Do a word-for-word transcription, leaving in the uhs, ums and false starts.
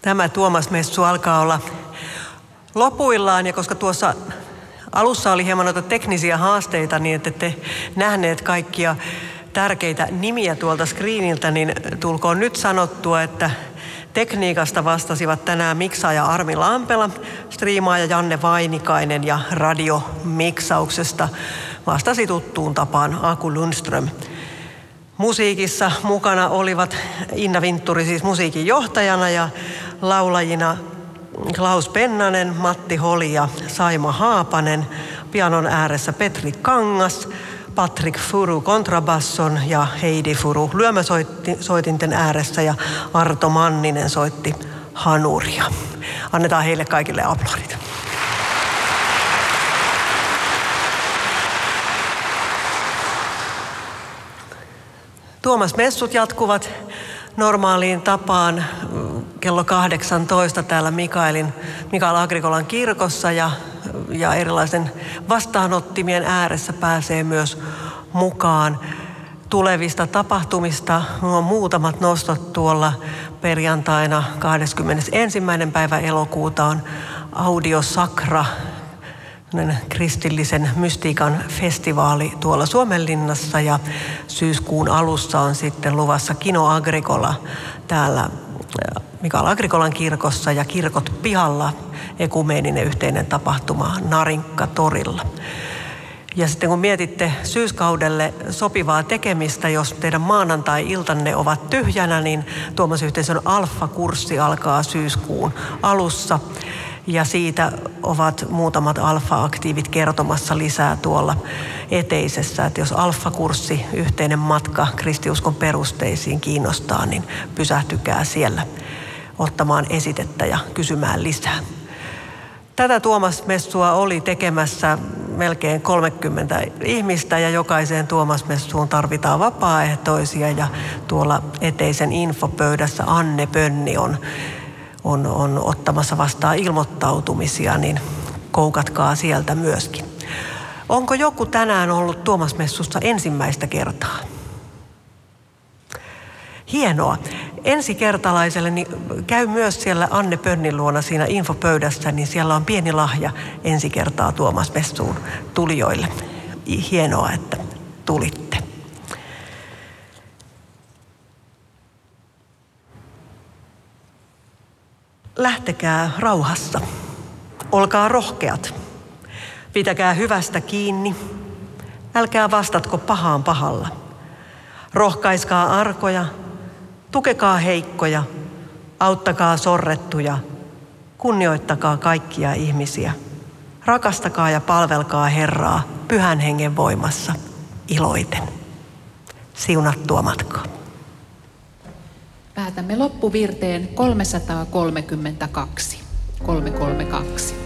Tämä Tuomas-messu alkaa olla lopuillaan, ja koska tuossa alussa oli hieman noita teknisiä haasteita, niin että ette nähneet kaikkia tärkeitä nimiä tuolta screeniltä, niin tulkoon nyt sanottua, että tekniikasta vastasivat tänään miksaaja Armi Lampela, striimaaja Janne Vainikainen ja radiomiksauksesta vastasi tuttuun tapaan Aku Lundström. Musiikissa mukana olivat Inna Vintturi siis musiikin johtajana ja laulajina Klaus Pennanen, Matti Holi ja Saima Haapanen, pianon ääressä Petri Kangas, Patrik Furu kontrabasson ja Heidi Furu lyömäsoitinten ääressä ja Arto Manninen soitti hanuria. Annetaan heille kaikille aplodit. Tuomas-messut jatkuvat normaaliin tapaan kello kahdeksantoista täällä Mikaelin, Mikael Agrikolan kirkossa ja, ja erilaisen vastaanottimien ääressä pääsee myös mukaan tulevista tapahtumista. Nuo muutamat nostot tuolla perjantaina kahdeskymmenesensimmäinen päivä elokuuta on Audio Sacra, kristillisen mystiikan festivaali tuolla Suomenlinnassa, ja syyskuun alussa on sitten luvassa Kino Agrikola täällä Mikael Agrikolan kirkossa ja Kirkot pihalla, ekumeeninen yhteinen tapahtuma Narinkka-torilla. Ja sitten kun mietitte syyskaudelle sopivaa tekemistä, jos teidän maanantai-iltanne ovat tyhjänä, niin Tuomas-yhteisön Alfa-kurssi alkaa syyskuun alussa. Ja siitä ovat muutamat alfa-aktiivit kertomassa lisää tuolla eteisessä. Että jos alfa-kurssi, yhteinen matka kristiuskon perusteisiin kiinnostaa, niin pysähtykää siellä ottamaan esitettä ja kysymään lisää. Tätä Tuomas-messua oli tekemässä melkein kolmekymmentä ihmistä ja jokaiseen Tuomas-messuun tarvitaan vapaaehtoisia. Ja tuolla eteisen infopöydässä Anne Pönni on On, on ottamassa vastaan ilmoittautumisia, niin koukatkaa sieltä myöskin. Onko joku tänään ollut Tuomas-messussa ensimmäistä kertaa? Hienoa. Ensikertalaiselle niin käy myös siellä Anne Pönnin luona siinä infopöydässä, niin siellä on pieni lahja ensi kertaa Tuomas-messuun tulijoille. Hienoa, että tulitte. Lähtekää rauhassa. Olkaa rohkeat. Pitäkää hyvästä kiinni. Älkää vastatko pahaan pahalla. Rohkaiskaa arkoja. Tukekaa heikkoja. Auttakaa sorrettuja. Kunnioittakaa kaikkia ihmisiä. Rakastakaa ja palvelkaa Herraa Pyhän Hengen voimassa iloiten. Siunattua matkaa. Päätämme loppuvirteen kolmesataakolmekymmentäkaksi. kolmesataakolmekymmentäkaksi.